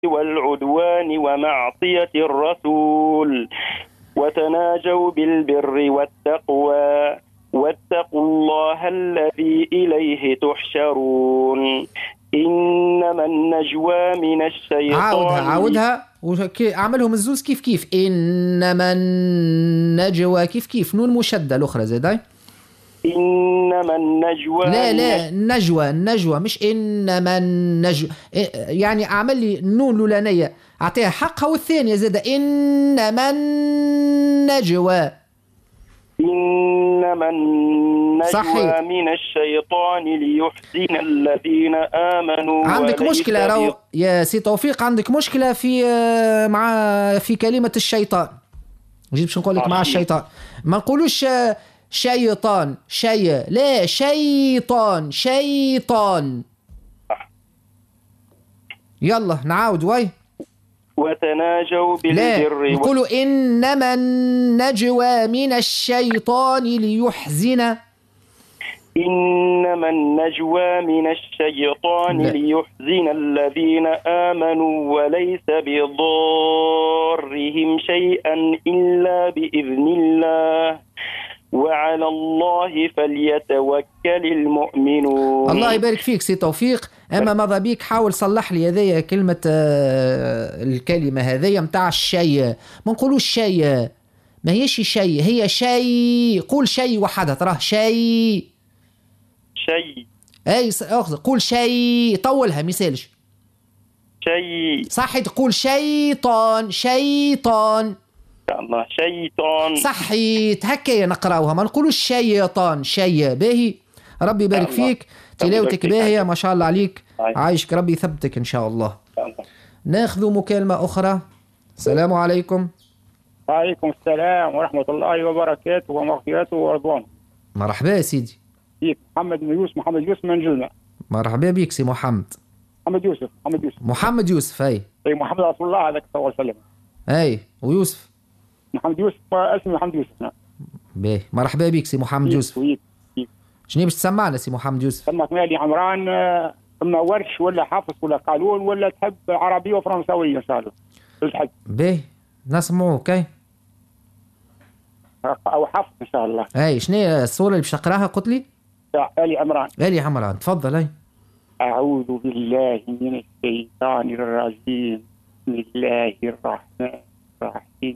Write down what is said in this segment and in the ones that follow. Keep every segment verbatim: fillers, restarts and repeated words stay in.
والعدوان ومعصية الرسول، وتناجوا بالبر والتقوى واتقوا الله الذي إليه تحشرون. إنما النجوى من الشيطان. عاودها عاودها أعملهم الزوز كيف كيف. إنما النجوى كيف كيف، نون مشدة الأخرى زيداي. إنما النجوى. لا لا النجوى النجوى مش إنما النجوى، يعني أعمل لي النون الأولانية أعطيها حقها والثانية زيادة. إنما النجوى إنما النجوى صحيح. من الشيطان ليحزن الذين آمنوا. عندك مشكلة رو يا سي توفيق، عندك مشكلة في مع في كلمة الشيطان. جيت باش نقول لك مع الشيطان، ما نقولوش شيطان شي، لا شيطان شيطان. يلا نعاود واي. وتناجوا بالبر. لا نقولوا إنما النجوى من الشيطان ليحزن. إنما النجوى من الشيطان لا. ليحزن الذين آمنوا وليس بضارهم شيئا إلا بإذن الله وعلى الله فليتوكل المؤمنون. الله يبارك فيك سي توفيق. اما ماذا بيك حاول صلح لي هذيا كلمه آه الكلمه هذيا متاع الشيء، ما نقولوش شيء، ما هيش شيء، هي شيء. قول شيء وحده تراه شيء شيء. اي اخذ قول شيء، طولها مثالش شيء صحي. تقول شيطان شيطان الله شيطان صحيت هكا نقراوها، ما نقولوش شيطان شيء. باهي ربي يبارك فيك، تلاوتك باهية ما شاء الله عليك، عايشك ربي يثبتك إن شاء الله. ناخذ مكالمة أخرى. السلام عليكم. وعليكم السلام ورحمة الله وبركاته ومغفرته ورضوانه. مرحبا يا سيدي. فيك محمد بن يوسف. محمد يوسف من جلمة. مرحبا بيك سي محمد. محمد يوسف. محمد يوسف. محمد يوسف أي. أي محمد رسول الله عليه الصلاة والسلام. أي ويوسف. محمد يوسف اسمي محمد يوسف. نعم. باهي مرحبا بيك سي محمد يوسف. ويك. شنو باش تسمعنا سي محمد يوسف؟ سمعت مالي عمران، اما ورش ولا حفص ولا قانون ولا تحب عربيه وفرنسويه ان شاء الله تحب. باهي نسمعوك. اي او حفص ان شاء الله. اي شنو هي الصوره اللي باش تقراها قلت لي؟ آلي عمران. آلي عمران تفضل. اي اعوذ بالله من الشيطان الرجيم. بسم الله الرحمن الرحيم.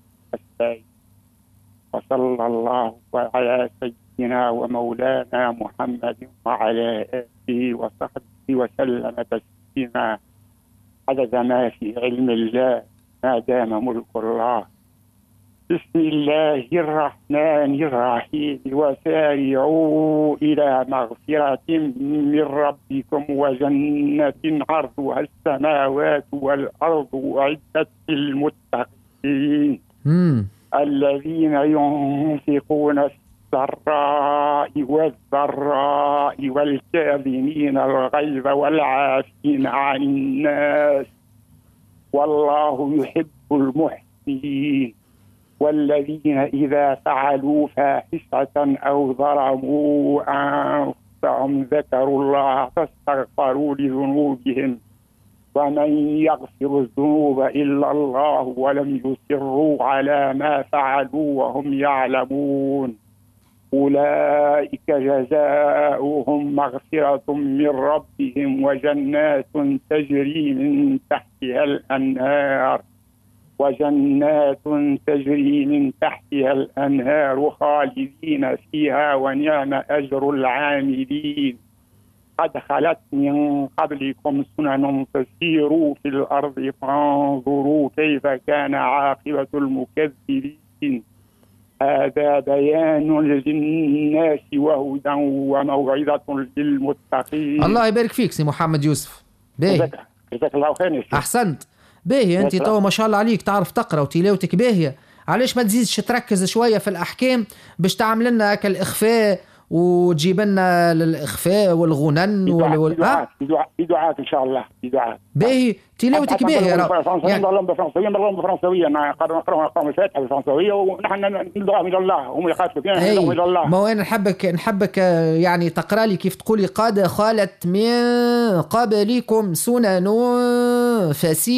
وصلى الله على سيدنا ومولانا محمد وعلى آله وصحبه وسلم تسليما عدد ما في علم الله ما دام ملك الله. بسم الله الرحمن الرحيم. وسارعوا إلى مغفرة من ربكم وجنة عرضها السماوات والأرض أعدت للمتقين الذين ينفقون السراء والضراء والكاظمين الغيظ والعافين عن الناس والله يحب المحسنين. والذين إذا فعلوا فاحشة أو ظلموا أنفسهم ذكروا الله فاستغفروا لذنوبهم ومن يغفر الذنوب إلا الله ولم يصروا على ما فعلوا وهم يعلمون أولئك جزاؤهم مغفرة من ربهم وجنات تجري من تحتها الأنهار وجنات تجري من تحتها الأنهار خالدين فيها ونعم أجر العاملين. قد خلت من قبلكم سنن فسيروا في الأرض فانظروا كيف كان عاقبة المكذبين. هذا بيان للناس وهدى وموعظة للمتقين. الله يبارك فيك سي محمد يوسف. باهي جزاك الله خير. أحسنت. باهي أنت تو ما شاء الله عليك تعرف تقرأ وتلاوتك باهية، علاش ما تزيدش تركز شوية في الأحكام باش تعمل لنا هكا الإخفاء وتجيب لنا الإخفاء والغنن وال ها بدعاء إن شاء الله بدعاء باهي تلاوتك باهي يعني نظلم بالفرنسوية نظلم بالفرنسوية نقرأ نقرأ الفاتحة بالفرنسوية ونحن ندعو إلى الله هم يخافوا فينا ندعو إلى الله. ما هو أنا نحبك نحبك يعني تقرأ لي كيف تقولي قد خالت من قبلكم سنن فسي